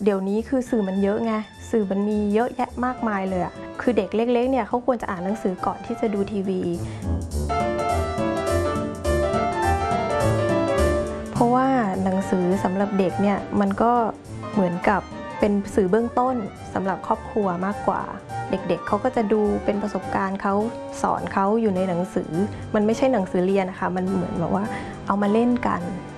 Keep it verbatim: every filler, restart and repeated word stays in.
เดี๋ยวนี้คือสื่อมันเยอะไงสื่อมันมีเยอะแยะมากมายเลยอะคือเด็กเล็กๆเนี่ยเขาควรจะอ่านหนังสือก่อนที่จะดูทีวีเพราะว่าหนังสือสำหรับเด็กเนี่ยมันก็เหมือนกับเป็นสื่อเบื้องต้นสำหรับครอบครัวมากกว่าเด็กๆ เ, เขาก็จะดูเป็นประสบการณ์เขาสอนเขาอยู่ในหนังสือมันไม่ใช่หนังสือเรียนนะคะมันเหมือนแบบว่าเอามาเล่นกัน